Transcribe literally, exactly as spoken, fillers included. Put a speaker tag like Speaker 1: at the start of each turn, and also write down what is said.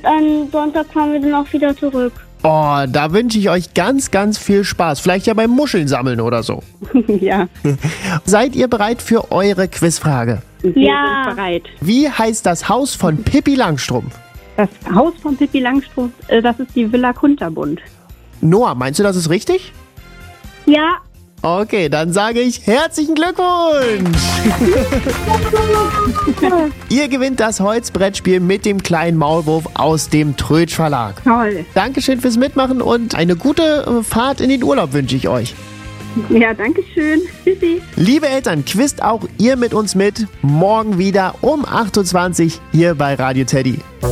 Speaker 1: Und am Sonntag fahren wir dann auch wieder zurück.
Speaker 2: Oh, da wünsche ich euch ganz, ganz viel Spaß. Vielleicht ja beim Muscheln sammeln oder so.
Speaker 3: Ja.
Speaker 2: Seid ihr bereit für eure Quizfrage?
Speaker 3: Wir
Speaker 1: Ja.
Speaker 3: sind bereit.
Speaker 2: Wie heißt das Haus von Pippi Langstrumpf?
Speaker 3: Das Haus von Pippi Langstrumpf, äh, das ist die Villa Kunterbund.
Speaker 2: Noah, meinst du, das ist richtig?
Speaker 1: Ja.
Speaker 2: Okay, dann sage ich herzlichen Glückwunsch! Ihr gewinnt das Holzbrettspiel mit dem kleinen Maulwurf aus dem Trötsch Verlag.
Speaker 3: Toll.
Speaker 2: Dankeschön fürs Mitmachen und eine gute äh, Fahrt in den Urlaub wünsche ich euch.
Speaker 3: Ja, danke schön. Tschüssi.
Speaker 2: Liebe Eltern, quizt auch ihr mit uns mit. Morgen wieder um acht Uhr zwanzig hier bei Radio Teddy.